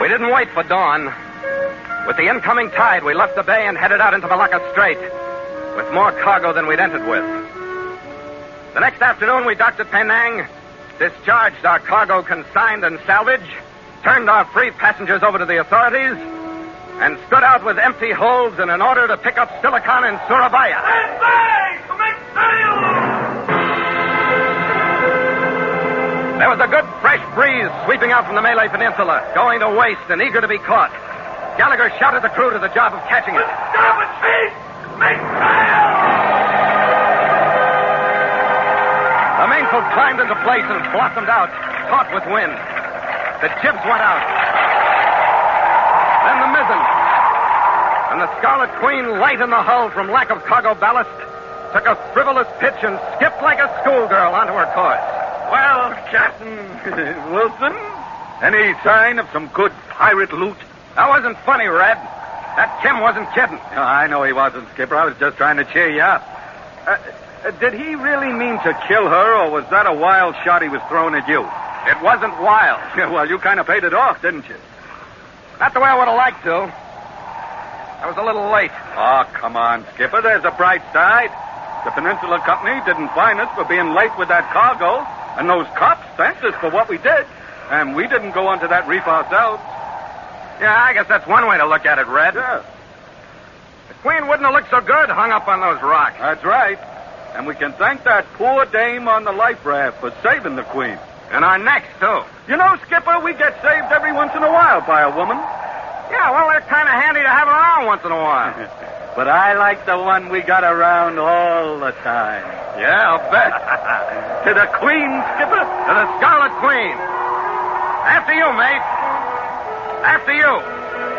We didn't wait for dawn. With the incoming tide, we left the bay and headed out into Malacca Strait with more cargo than we'd entered with. The next afternoon, we docked at Penang, discharged our cargo consigned and salvage, turned our free passengers over to the authorities, and stood out with empty holds in an order to pick up Silicon in Surabaya. Stand by to make sail! There was a good, fresh breeze sweeping out from the Malay Peninsula, going to waste and eager to be caught. Gallagher shouted the crew to the job of catching it. Starboard sheet! Make sail! The mainsail climbed into place and blossomed out, taut with wind. The jibs went out. Then the mizzen. And the Scarlet Queen, light in the hull from lack of cargo ballast, took a frivolous pitch and skipped like a schoolgirl onto her course. Well, Captain Wilson, any sign of some good pirate loot? That wasn't funny, Red. That Kim wasn't kidding. No, I know he wasn't, Skipper. I was just trying to cheer you up. Did he really mean to kill her, or was that a wild shot he was throwing at you? It wasn't wild. Yeah, well, you kind of paid it off, didn't you? Not the way I would have liked to. I was a little late. Oh, come on, Skipper. There's a bright side. The Peninsula Company didn't fine us for being late with that cargo, and those cops thanked us for what we did, and we didn't go onto that reef ourselves. Yeah, I guess that's one way to look at it, Red. Yeah. The Queen wouldn't have looked so good hung up on those rocks. That's right. And we can thank that poor dame on the life raft for saving the Queen. And our necks, too. You know, Skipper, we get saved every once in a while by a woman. Yeah, well, they're kind of handy to have around once in a while. But I like the one we got around all the time. Yeah, I'll bet. To the Queen, Skipper. To the Scarlet Queen. After you, mate. After you.